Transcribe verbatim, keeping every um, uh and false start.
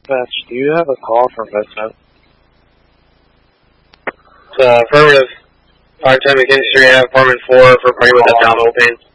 Dispatch, do you have a call from Vesna? Uh, affirmative. five ten McKinney Street, I have Foreman four for party with abdominal pain.